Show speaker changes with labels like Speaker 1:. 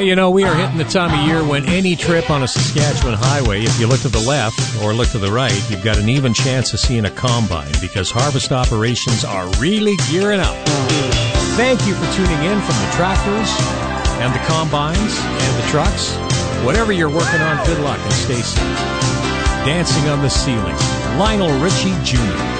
Speaker 1: Hey, you know, we are hitting the time of year when any trip on a Saskatchewan highway, if you look to the left or look to the right, you've got an even chance of seeing a combine because harvest operations are really gearing up. Thank you for tuning in from the tractors and the combines and the trucks. Whatever you're working on, good luck and stay safe. Dancing on the Ceiling, Lionel Richie Jr.